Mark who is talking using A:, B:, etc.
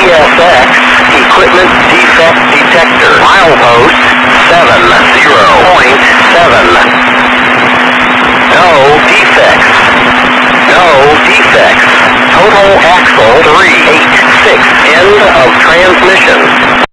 A: ESX, equipment defect detector. Milepost 70.7. No defects. No defects. Total axle 386. End of transmission.